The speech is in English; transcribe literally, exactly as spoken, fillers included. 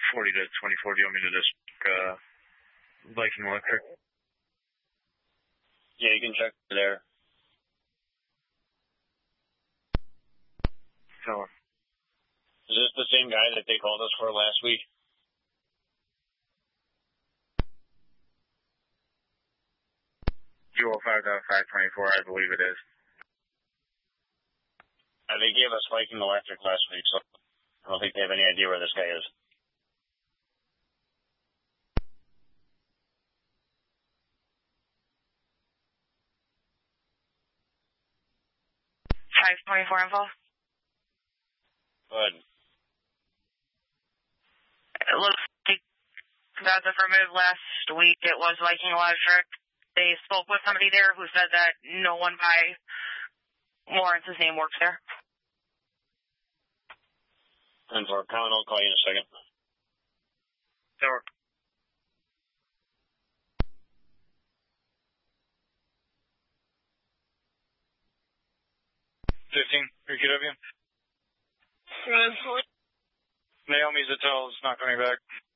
forty to twenty-four. Do you want me to just, uh, Viking Electric? Yeah, you can check there. So, is this the same guy that they called us for last week? U oh five five twenty-four, I believe it is. Uh, they gave us Viking Electric last week, so I don't think they have any idea where this guy is. five twenty-four info. Good. It looks like as of removed last week, it was Viking Electric. They spoke with somebody there who said that no one by Lawrence's name works there. And for Colin, I'll call you in a second. Sure. fifteen, Q W. Naomi Naomi Zattel is not coming back.